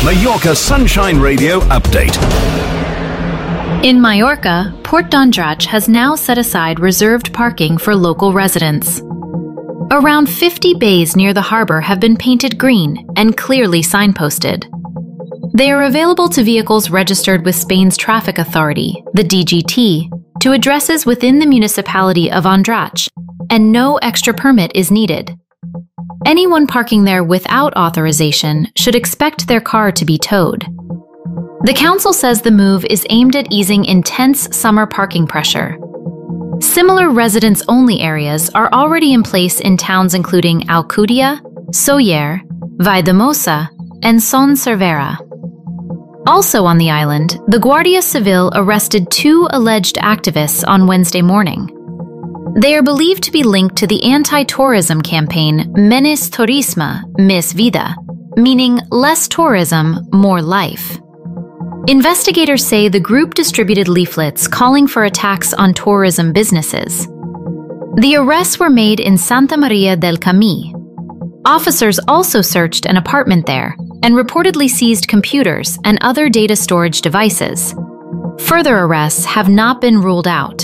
Mallorca Sunshine Radio update. In Mallorca, Port d'Andratx has now set aside reserved parking for local residents. Around 50 bays near the harbour have been painted green and clearly signposted. They are available to vehicles registered with Spain's traffic authority, the DGT, to addresses within the municipality of Andratx, and no extra permit is needed. Anyone parking there without authorization should expect their car to be towed. The council says the move is aimed at easing intense summer parking pressure. Similar residents-only areas are already in place in towns including Alcúdia, Sóller, Valldemossa, and Son Servera. Also on the island, the Guardia Civil arrested 2 alleged activists on Wednesday morning. They are believed to be linked to the anti-tourism campaign Menos Turisme, Més Vida, meaning less tourism, more life. Investigators say the group distributed leaflets calling for attacks on tourism businesses. The arrests were made in Santa Maria del Camí. Officers also searched an apartment there and reportedly seized computers and other data storage devices. Further arrests have not been ruled out.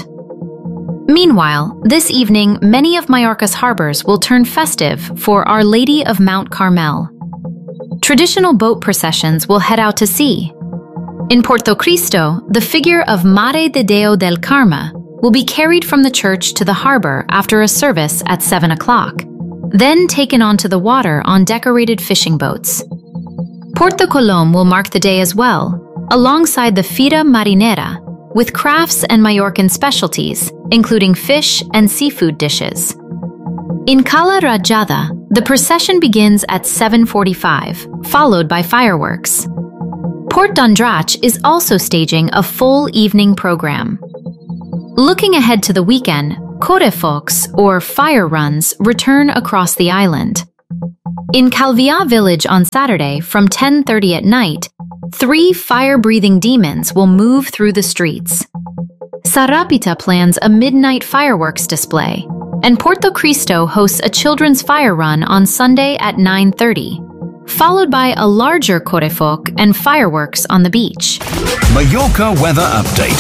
Meanwhile, this evening, many of Mallorca's harbors will turn festive for Our Lady of Mount Carmel. Traditional boat processions will head out to sea. In Portocristo, the figure of Mare de Déu del Carme will be carried from the church to the harbor after a service at 7 o'clock, then taken onto the water on decorated fishing boats. Porto Colom will mark the day as well, alongside the Fira Marinera, with crafts and Mallorcan specialties, including fish and seafood dishes. In Cala Rajada, the procession begins at 7:45, followed by fireworks. Port d'Andratx is also staging a full evening program. Looking ahead to the weekend, Correfocs, or fire runs, return across the island. In Calvià village on Saturday from 10:30 at night, 3 fire-breathing demons will move through the streets. Sarapita plans a midnight fireworks display, and Portocristo hosts a children's fire run on Sunday at 9:30. Followed by a larger Correfoc and fireworks on the beach. Mallorca weather update.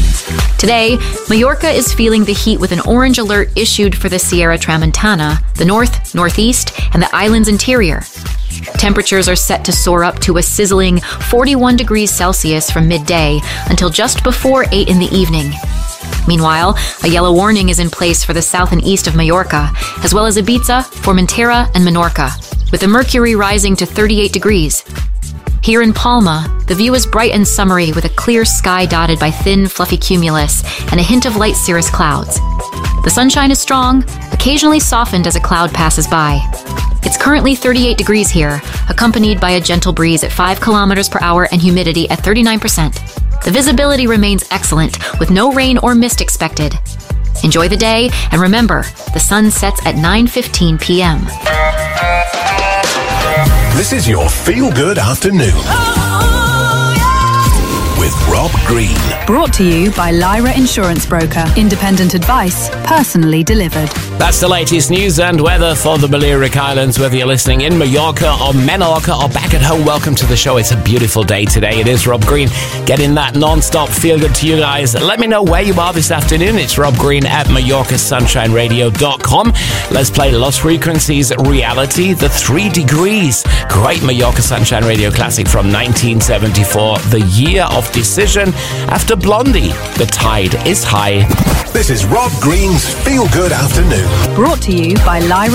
Today, Mallorca is feeling the heat with an orange alert issued for the Sierra Tramontana, the north, northeast, and the island's interior. Temperatures are set to soar up to a sizzling 41 degrees Celsius from midday until just before 8 in the evening. Meanwhile, a yellow warning is in place for the south and east of Mallorca, as well as Ibiza, Formentera, and Menorca, with the mercury rising to 38 degrees. Here in Palma, the view is bright and summery with a clear sky dotted by thin, fluffy cumulus and a hint of light cirrus clouds. The sunshine is strong, occasionally softened as a cloud passes by. It's currently 38 degrees here, accompanied by a gentle breeze at 5 kilometers per hour and humidity at 39%. The visibility remains excellent, with no rain or mist expected. Enjoy the day, and remember, the sun sets at 9:15 p.m. This is your feel-good afternoon. With Rob Green. Brought to you by Lyra Insurance Broker. Independent advice, personally delivered. That's the latest news and weather for the Balearic Islands. Whether you're listening in Mallorca or Menorca or back at home, welcome to the show. It's a beautiful day today. It is Rob Green getting that non-stop feel-good to you guys. Let me know where you are this afternoon. It's Rob Green at MallorcaSunshineRadio.com. Let's play Lost Frequencies Reality, The 3 Degrees. Great Mallorca Sunshine Radio classic from 1974, the year of decision after Blondie. The tide is high. This is Rob Green's Feel Good Afternoon. Brought to you by Lyra